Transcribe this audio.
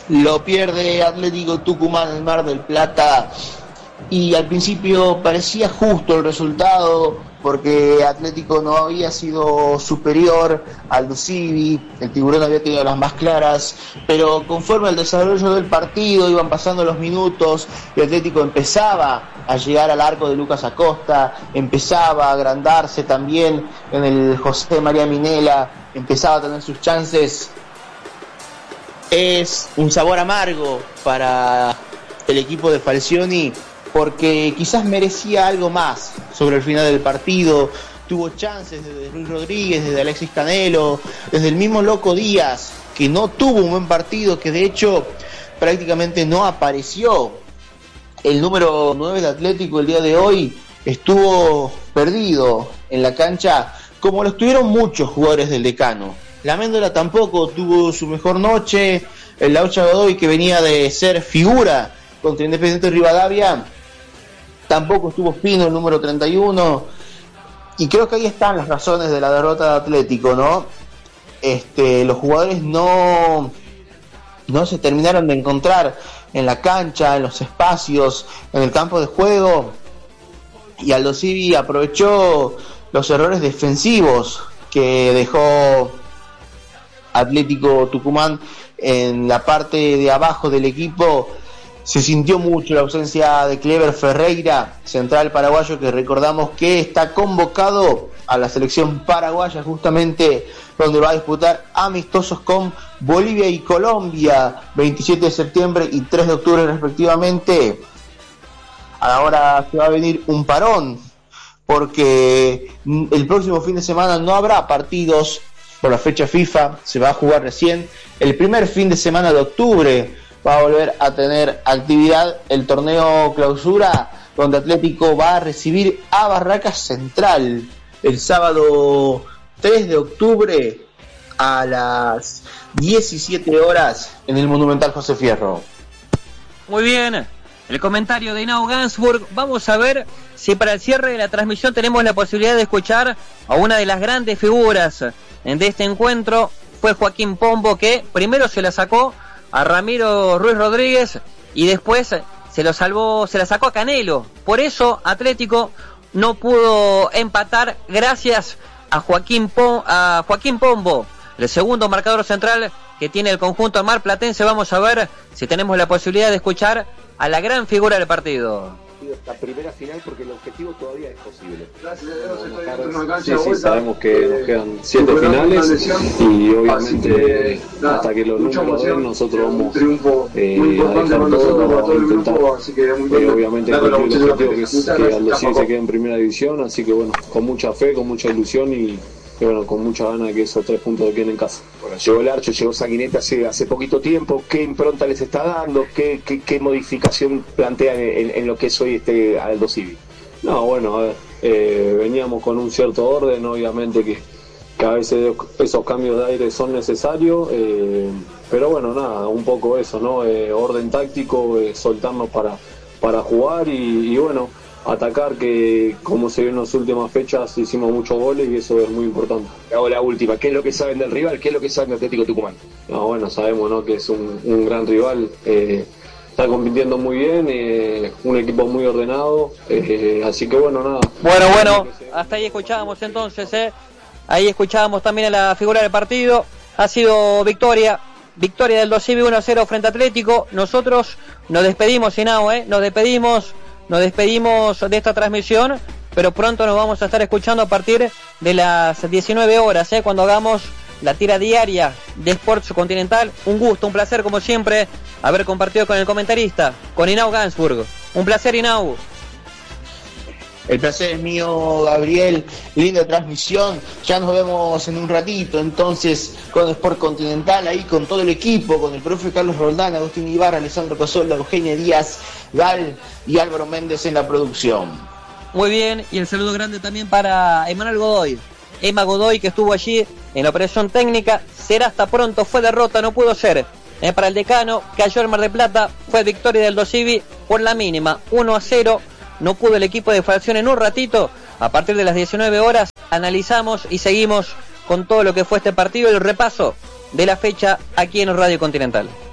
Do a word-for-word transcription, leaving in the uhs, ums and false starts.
Lo pierde Atlético Tucumán en Mar del Plata y al principio parecía justo el resultado porque Atlético no había sido superior al Aldo Civi, el Tiburón había tenido las más claras, pero conforme al desarrollo del partido iban pasando los minutos y Atlético empezaba a llegar al arco de Lucas Acosta, empezaba a agrandarse también en el José María Minela, empezaba a tener sus chances. Es un sabor amargo para el equipo de Falcioni porque quizás merecía algo más sobre el final del partido. Tuvo chances desde Ruiz Rodríguez, desde Alexis Canelo, desde el mismo Loco Díaz, que no tuvo un buen partido, que de hecho prácticamente no apareció. El número nueve de Atlético el día de hoy estuvo perdido en la cancha, como lo estuvieron muchos jugadores del Decano. La Méndola tampoco tuvo su mejor noche. El Laucha Godoy, que venía de ser figura contra Independiente Rivadavia, tampoco estuvo fino el número treinta y uno. Y creo que ahí están las razones de la derrota de Atlético, ¿no? Este, los jugadores no, no se terminaron de encontrar en la cancha, en los espacios, en el campo de juego. Y Aldo Civi aprovechó los errores defensivos que dejó Atlético Tucumán en la parte de abajo del equipo. Se sintió mucho la ausencia de Clever Ferreira, central paraguayo, que recordamos que está convocado a la selección paraguaya, justamente donde va a disputar amistosos con Bolivia y Colombia, veintisiete de septiembre y tres de octubre respectivamente. Ahora se va a venir un parón porque el próximo fin de semana no habrá partidos por la fecha FIFA, se va a jugar recién el primer fin de semana de octubre. Va a volver a tener actividad el torneo clausura, donde Atlético va a recibir a Barracas Central el sábado tres de octubre a las diecisiete horas en el Monumental José Fierro. Muy bien, el comentario de Hinao Gansburg. Vamos a ver si para el cierre de la transmisión tenemos la posibilidad de escuchar a una de las grandes figuras de este encuentro. Fue Joaquín Pombo, que primero se la sacó a Ramiro Ruiz Rodríguez y después se lo salvó, se la sacó a Canelo. Por eso Atlético no pudo empatar gracias a Joaquín Pom, a Joaquín Pombo, el segundo marcador central que tiene el conjunto marplatense. Vamos a ver si tenemos la posibilidad de escuchar a la gran figura del partido. Esta primera final, porque el objetivo todavía es posible. Sí, sí, sabemos que nos quedan siete finales y obviamente hasta que los números den nosotros vamos eh, a dejar todo, vamos a intentar eh, obviamente cumplir el objetivo que es que Aldo Civi se quede en primera división, así que bueno, con mucha fe, con mucha ilusión y Y bueno, con mucha gana de que esos tres puntos se queden en casa. Bueno, llegó el Archo, llegó Sanguinete hace, hace poquito tiempo. ¿Qué impronta les está dando? ¿Qué, qué, qué modificación plantean en, en, en lo que es hoy este Aldo Civi? No, bueno, a ver, eh, veníamos con un cierto orden, obviamente que, que a veces esos cambios de aire son necesarios, eh, pero bueno, nada, un poco eso, ¿no? Eh, orden táctico, eh, soltarnos para, para jugar y, y bueno, atacar, que como se vio en las últimas fechas hicimos muchos goles y eso es muy importante. Hago la última, ¿qué es lo que saben del rival? ¿Qué es lo que saben de Atlético Tucumán? No, bueno, sabemos, ¿no?, que es un, un gran rival, eh, está compitiendo muy bien, eh, un equipo muy ordenado, eh, así que bueno, nada. Bueno, bueno, hasta ahí escuchábamos entonces, eh. ahí escuchábamos también a la figura del partido. Ha sido victoria, victoria del Aldo Civi uno a cero frente a Atlético. Nosotros nos despedimos, Hinao, eh, nos despedimos. Nos despedimos de esta transmisión, pero pronto nos vamos a estar escuchando a partir de las diecinueve horas, ¿eh? cuando hagamos la tira diaria de Sports Continental. Un gusto, un placer como siempre haber compartido con el comentarista, con Hinao Gansburg. Un placer, Hinao. El placer es mío, Gabriel. Linda transmisión. Ya nos vemos en un ratito entonces con Sport Continental, ahí con todo el equipo, con el profe Carlos Roldán, Agustín Ibarra, Alessandro Cosola, Eugenia Díaz, Gal y Álvaro Méndez en la producción. Muy bien, y el saludo grande también para Emanuel Godoy. Emma Godoy, que estuvo allí en la operación técnica. Será hasta pronto, fue derrota, no pudo ser. Eh, para el Decano, cayó el Mar del Plata, fue victoria del Aldo Civi por la mínima, uno a cero. No pudo el equipo de Falcioni. En un ratito, a partir de las diecinueve horas, analizamos y seguimos con todo lo que fue este partido y el repaso de la fecha aquí en Radio Continental.